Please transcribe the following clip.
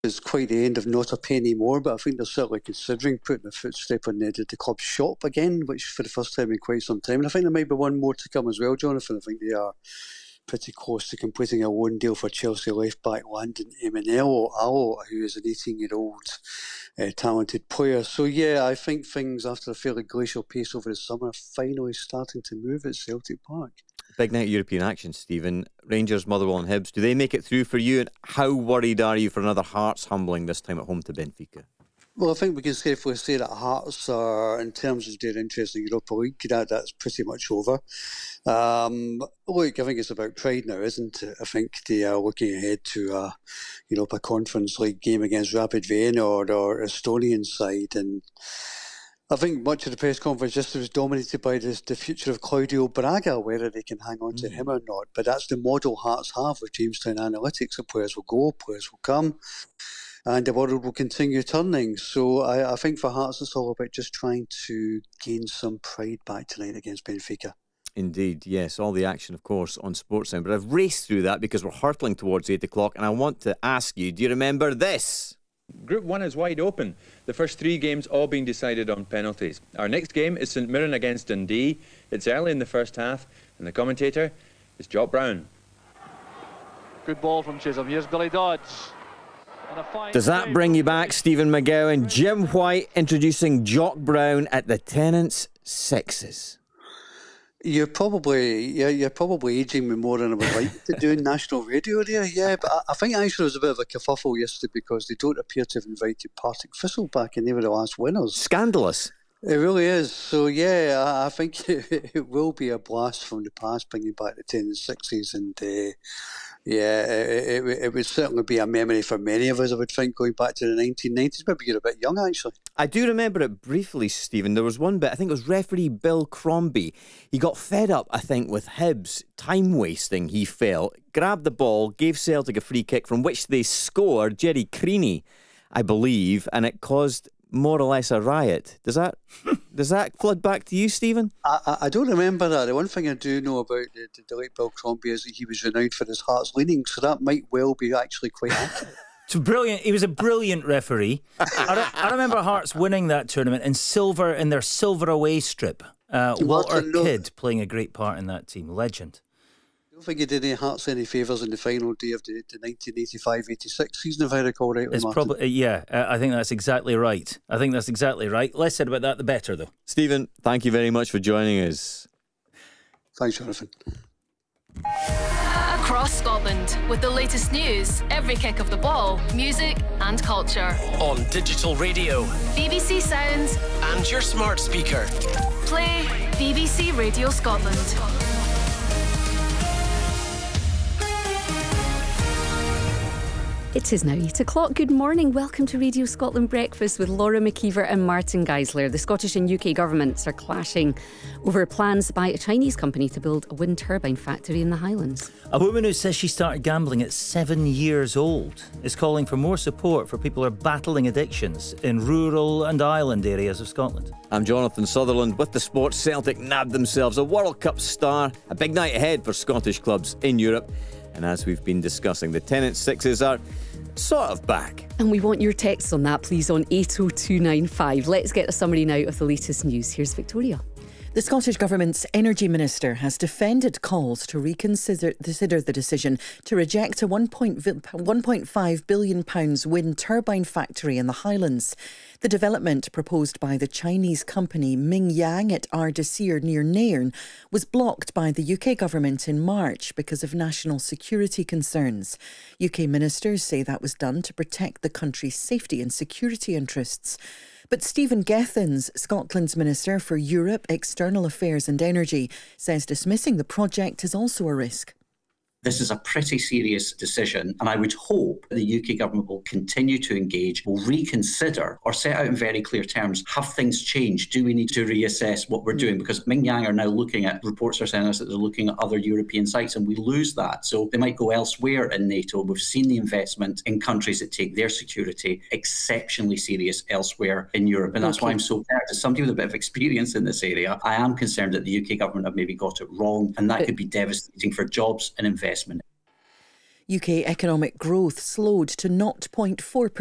It's quite the end of not a penny more, but I think they're certainly considering putting a footstep on the club shop again, which for the first time in quite some time. And I think there might be one more to come as well, Jonathan. I think they are pretty close to completing a loan deal for Chelsea left-back Landon Emenalo, who is an 18-year-old talented player. So yeah, I think things, after a fairly glacial pace over the summer, are finally starting to move at Celtic Park. Big night of European action, Stephen. Rangers, Motherwell and Hibs, do they make it through for you? And how worried are you for another Hearts humbling this time at home to Benfica? Well, I think we can safely say that Hearts are, in terms of their interest in Europa League, that's pretty much over. Look, I think it's about pride now, isn't it? I think they are looking ahead to a Europa Conference League game against Rapid Vienna or Estonian side, and I think much of the press conference yesterday was dominated by the future of Claudio Braga, whether they can hang on to him or not. But that's the model Hearts have with Jamestown Analytics. The players will go, players will come, and the world will continue turning. So I think for Hearts it's all about just trying to gain some pride back tonight against Benfica. Indeed, yes. All the action, of course, on Sportscenter. But I've raced through that because we're hurtling towards 8 o'clock, and I want to ask you, do you remember this? Group 1 is wide open. The first 3 games all being decided on penalties. Our next game is St Mirren against Dundee. It's early in the first half, and the commentator is Jock Brown. Good ball from Chisholm. Here's Billy Dodds. Does that bring you back, Stephen McGowan? Jim White introducing Jock Brown at the Tennent's Sixes. You're probably ageing me more than I would like to do in national radio there, yeah. But I think actually there was a bit of a kerfuffle yesterday because they don't appear to have invited Partick Thistle back, and they were the last winners. Scandalous. It really is. So yeah, I think it will be a blast from the past, bringing back the 10 and 60s, and it would certainly be a memory for many of us, I would think, going back to the 1990s. Maybe you're a bit young, actually. I do remember it briefly, Stephen. There was one bit, I think it was referee Bill Crombie. He got fed up, I think, with Hibs time wasting, he felt. Grabbed the ball, gave Celtic a free kick from which they scored, Jerry Creaney, I believe, and it caused more or less a riot. Does that flood back to you, Stephen? I don't remember that. The one thing I do know about the late Bill Crombie is that he was renowned for his Hearts leanings, so that might well be actually quite accurate. It's brilliant. He was a brilliant referee. I remember Hearts winning that tournament in their silver away strip. Walter Kidd playing a great part in that team. Legend. I don't think he did any Hearts any favours in the final day of the 1985-86 season, if I recall rightly. It's probably, I think that's exactly right. Less said about that, the better, though. Stephen, thank you very much for joining us. Thanks, Jonathan. Across Scotland, with the latest news, every kick of the ball, music and culture. On digital radio, BBC Sounds and your smart speaker. Play BBC Radio Scotland. It is now 8 o'clock. Good morning. Welcome to Radio Scotland Breakfast with Laura McKeever and Martin Geisler. The Scottish and UK governments are clashing over plans by a Chinese company to build a wind turbine factory in the Highlands. A woman who says she started gambling at 7 years old is calling for more support for people who are battling addictions in rural and island areas of Scotland. I'm Jonathan Sutherland. With the sports, Celtic nabbed themselves a World Cup star. A big night ahead for Scottish clubs in Europe. And as we've been discussing, the Tennent's Sixes are sort of back. And we want your texts on that, please, on 80295. Let's get a summary now of the latest news. Here's Victoria. The Scottish Government's Energy Minister has defended calls to reconsider the decision to reject a £1.5 billion wind turbine factory in the Highlands. The development proposed by the Chinese company Mingyang at Ardesir near Nairn was blocked by the UK government in March because of national security concerns. UK ministers say that was done to protect the country's safety and security interests. But Stephen Gethins, Scotland's Minister for Europe, External Affairs and Energy, says dismissing the project is also a risk. This is a pretty serious decision, and I would hope the UK government will continue to engage, will reconsider or set out in very clear terms, have things changed? Do we need to reassess what we're doing? Because Mingyang are now looking at, reports are saying us that they're looking at other European sites, and we lose that. So they might go elsewhere in NATO. We've seen the investment in countries that take their security exceptionally serious elsewhere in Europe, and that's why I'm so glad. As somebody with a bit of experience in this area, I am concerned that the UK government have maybe got it wrong, and that could be devastating for jobs and investment. UK economic growth slowed to 0.4%